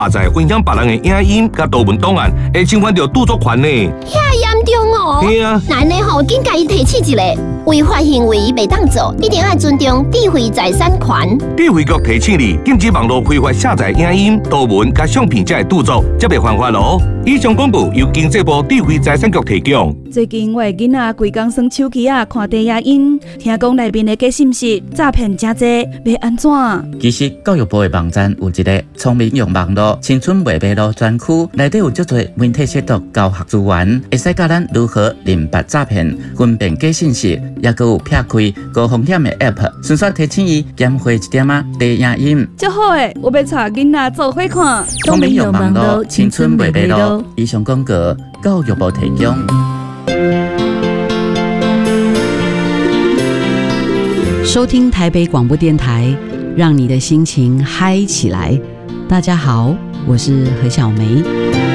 也在影响别人的影音甲图文档案，会侵犯到著作权呢。 遐严重哦！ 对啊， 咱呢吼，紧甲伊提起一个违法行为袂当做，一定要尊重智慧财产权。 智慧局提醒你，禁止网络非法下载影音、图文甲相片才会著作，则袂犯法咯。以上广告由经济部智慧财产局提供。 最近我的囡仔规工耍手机看低影音，听讲内面的假信息、诈骗真多，要安怎？ 其实教育部的网站有一个聪明用网络青春未迷路专区，内底有足多媒体识读教学资源，会使教咱如何认别诈骗、分辨假信息，也佮有撇开高风险的 App， 顺续提醒伊减花一点低影音。 足好诶，我要带囡仔做伙看。 聪明用网络青春未迷路。以上广告教育部提供。 收听台北广播电台，让你的心情嗨起来。大家好，我是何小梅。